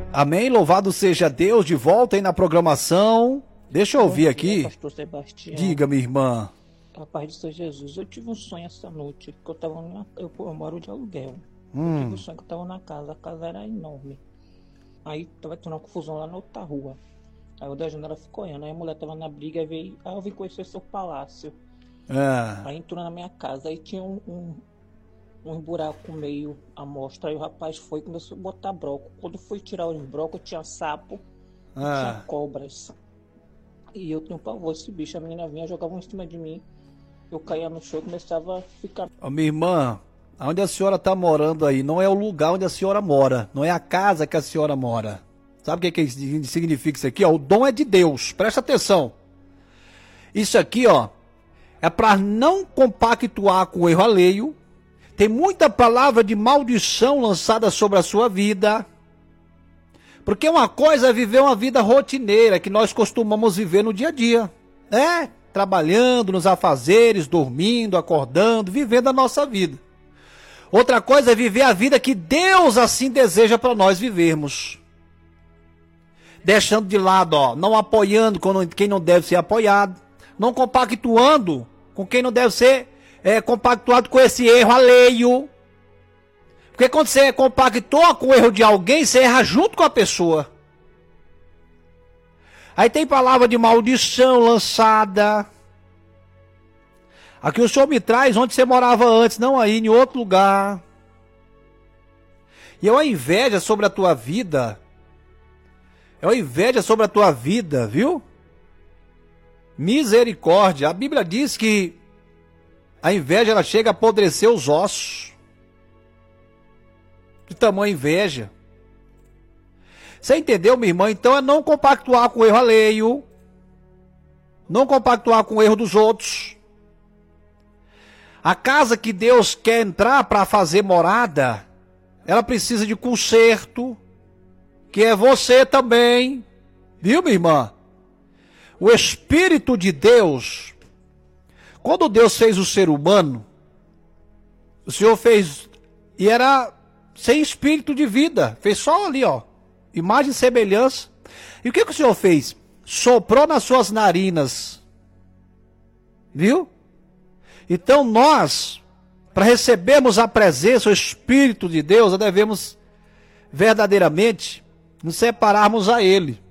Amém, louvado seja Deus, de volta aí na programação. Deixa eu ouvir aqui. Pastor Sebastião. Diga, minha irmã. A paz de Senhor Jesus. Eu tive um sonho essa noite, que eu moro de aluguel. Eu tive um sonho que eu tava na casa, a casa era enorme. Aí tava tendo uma confusão lá na outra rua. Aí o da janela ficou olhando, aí a mulher tava na briga, veio, aí eu vim conhecer seu palácio. Aí entrou na minha casa, aí tinha um buraco meio amostra, aí o rapaz foi e começou a botar broco. Quando foi tirar os brocos, tinha sapo, tinha cobras. E eu tinha um pavor desse bicho, a menina vinha, jogava em cima de mim, eu caía no chão e começava a ficar... Minha irmã, onde a senhora está morando aí, não é o lugar onde a senhora mora, não é a casa que a senhora mora. Sabe o que significa isso aqui? Ó? O dom é de Deus, presta atenção. Isso aqui, ó, é para não compactuar com o erro alheio. Tem muita palavra de maldição lançada sobre a sua vida. Porque uma coisa é viver uma vida rotineira que nós costumamos viver no dia a dia. Trabalhando nos afazeres, dormindo, acordando, vivendo a nossa vida. Outra coisa é viver a vida que Deus assim deseja para nós vivermos. Deixando de lado, ó, não apoiando quem não deve ser apoiado. Não compactuando com quem não deve ser compactuado com esse erro alheio. Porque quando você compactua com o erro de alguém, você erra junto com a pessoa. Aí tem palavra de maldição lançada. Aqui o Senhor me traz onde você morava antes, não aí, em outro lugar. E é uma inveja sobre a tua vida. É uma inveja sobre a tua vida, viu? Misericórdia. A Bíblia diz que a inveja ela chega a apodrecer os ossos. De tamanha inveja. Você entendeu, minha irmã? Então é não compactuar com o erro alheio. Não compactuar com o erro dos outros. A casa que Deus quer entrar para fazer morada, ela precisa de conserto, que é você também. Viu, minha irmã? O Espírito de Deus, quando Deus fez o ser humano, o Senhor fez, e era sem espírito de vida, fez só ali, ó, imagem e semelhança. E o que o Senhor fez? Soprou nas suas narinas, viu? Então nós, para recebermos a presença, o Espírito de Deus, nós devemos verdadeiramente nos separarmos a Ele.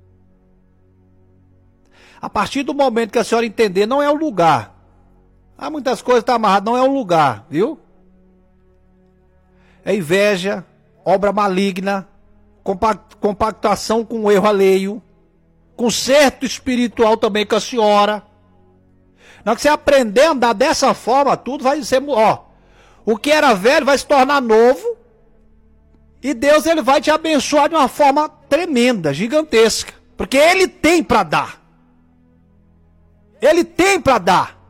A partir do momento que a senhora entender, não é o lugar. Há muitas coisas que estão amarradas, não é o lugar, viu? É inveja, obra maligna, compactuação com o erro alheio, conserto espiritual também com a senhora. Na hora que você aprender a andar dessa forma, tudo vai ser... Ó, o que era velho vai se tornar novo. E Deus ele vai te abençoar de uma forma tremenda, gigantesca. Porque Ele tem para dar. Ele tem para dar.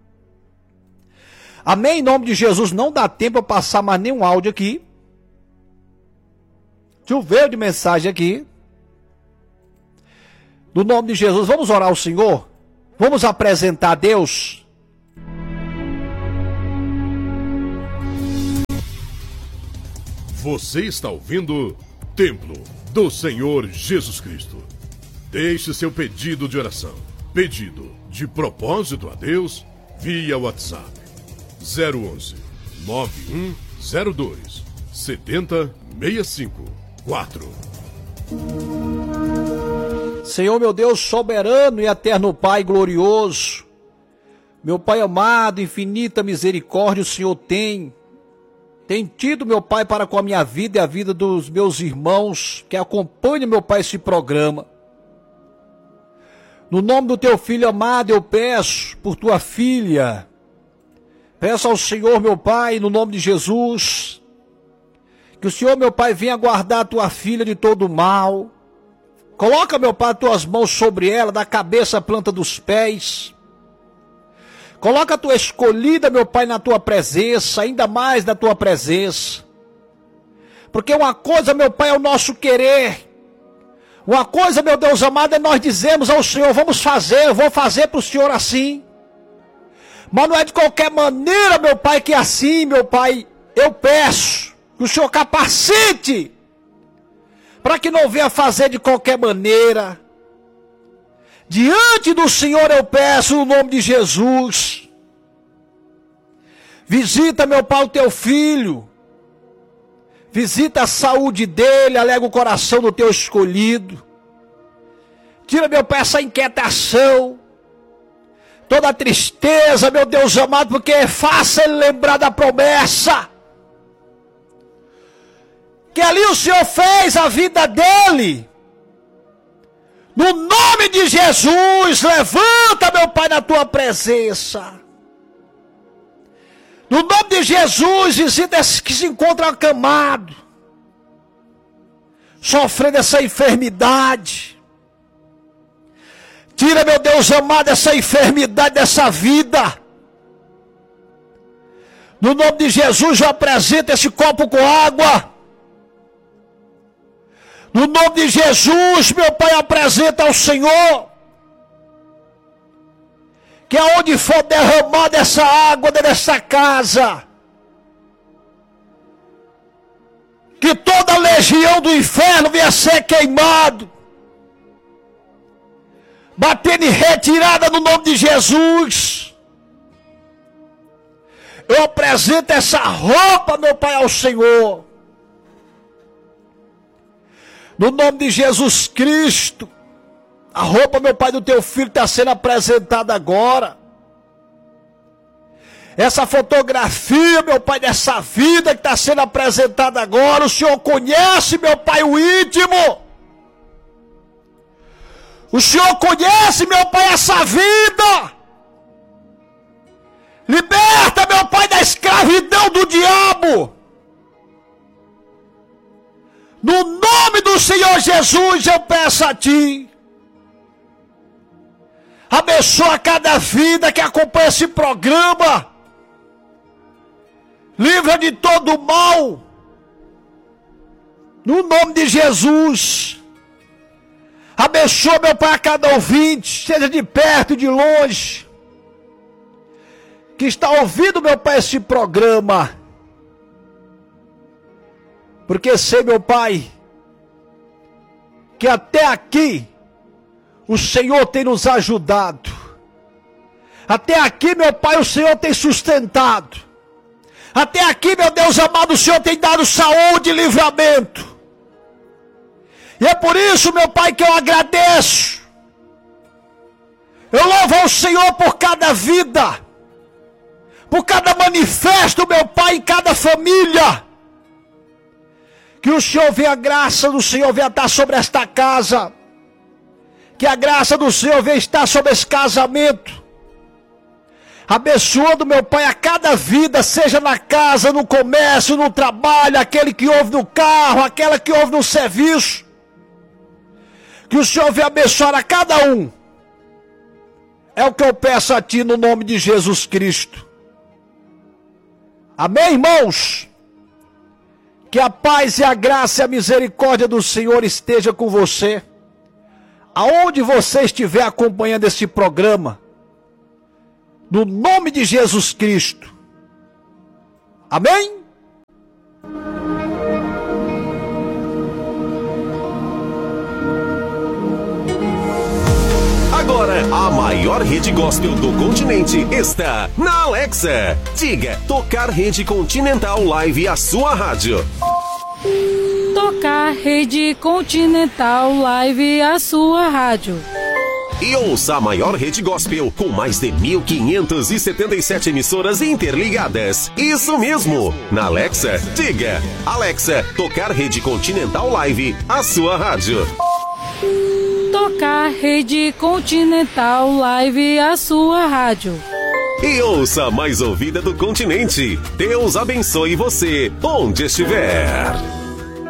Amém? Em nome de Jesus, não dá tempo para passar mais nenhum áudio aqui. Choveu de mensagem aqui. No nome de Jesus, vamos orar ao Senhor? Vamos apresentar a Deus? Você está ouvindo Templo do Senhor Jesus Cristo. Deixe seu pedido de oração, pedido de propósito a Deus, via WhatsApp 011 9102 7065 4. Senhor meu Deus, soberano e eterno Pai glorioso, meu Pai amado, infinita misericórdia o Senhor tem tido, meu Pai, para com a minha vida e a vida dos meus irmãos que acompanham, meu Pai, esse programa. No nome do teu filho amado, eu peço por tua filha. Peço ao Senhor, meu Pai, no nome de Jesus, que o Senhor, meu Pai, venha guardar a tua filha de todo mal. Coloca, meu Pai, as tuas mãos sobre ela, da cabeça à planta dos pés. Coloca a tua escolhida, meu Pai, na tua presença, ainda mais na tua presença. Porque uma coisa, meu Pai, é o nosso querer. Uma coisa, meu Deus amado, é nós dizermos ao Senhor, vamos fazer, eu vou fazer para o Senhor assim. Mas não é de qualquer maneira, meu Pai, que assim, meu Pai, eu peço que o Senhor capacite para que não venha fazer de qualquer maneira. Diante do Senhor eu peço no nome de Jesus. Visita, meu Pai, o teu filho. Visita a saúde dele, alega o coração do teu escolhido. Tira, meu Pai, essa inquietação, toda a tristeza, meu Deus amado, porque faça ele lembrar da promessa. Que ali o Senhor fez a vida dele. No nome de Jesus, levanta, meu Pai, na tua presença. No nome de Jesus, visita esses que se encontram acamados, sofrendo essa enfermidade. Tira, meu Deus amado, essa enfermidade dessa vida. No nome de Jesus, eu apresento esse copo com água. No nome de Jesus, meu Pai, apresenta ao Senhor. Que aonde for derramada essa água dessa casa, que toda a legião do inferno venha ser queimado, batendo em retirada no nome de Jesus. Eu apresento essa roupa, meu Pai, ao Senhor. No nome de Jesus Cristo. A roupa, meu Pai, do teu filho está sendo apresentada agora. Essa fotografia, meu Pai, dessa vida que está sendo apresentada agora. O Senhor conhece, meu Pai, o íntimo. O Senhor conhece, meu Pai, essa vida. Liberta, meu Pai, da escravidão do diabo. No nome do Senhor Jesus eu peço a Ti. Abençoa cada vida que acompanha esse programa. Livra de todo o mal. No nome de Jesus. Abençoa, meu Pai, a cada ouvinte, seja de perto e de longe, que está ouvindo, meu Pai, esse programa. Porque sei, meu Pai, que até aqui o Senhor tem nos ajudado. Até aqui, meu Pai, o Senhor tem sustentado. Até aqui, meu Deus amado, o Senhor tem dado saúde e livramento. E é por isso, meu Pai, que eu agradeço. Eu louvo ao Senhor por cada vida, por cada manifesto, meu Pai, em cada família. Que o Senhor venha, a graça do Senhor venha estar sobre esta casa. Que a graça do Senhor venha estar sobre esse casamento. Abençoando, meu Pai, a cada vida, seja na casa, no comércio, no trabalho, aquele que ouve no carro, aquela que ouve no serviço. Que o Senhor venha abençoar a cada um. É o que eu peço a Ti no nome de Jesus Cristo. Amém, irmãos? Que a paz e a graça e a misericórdia do Senhor esteja com você. Aonde você estiver acompanhando este programa. No nome de Jesus Cristo. Amém? Agora, a maior rede gospel do continente está na Alexa. Diga, tocar Rede Continental Live, a sua rádio. Tocar Rede Continental Live, a sua rádio. E ouça a maior rede gospel com mais de 1.577 emissoras interligadas. Isso mesmo! Na Alexa, diga, Alexa, tocar Rede Continental Live, a sua rádio. Tocar Rede Continental Live, a sua rádio. E ouça a mais ouvida do continente. Deus abençoe você, onde estiver.